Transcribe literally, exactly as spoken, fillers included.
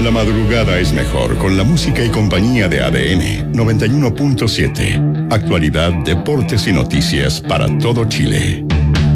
La madrugada es mejor con la música y compañía de A D N noventa y uno punto siete. Actualidad, deportes y noticias para todo Chile.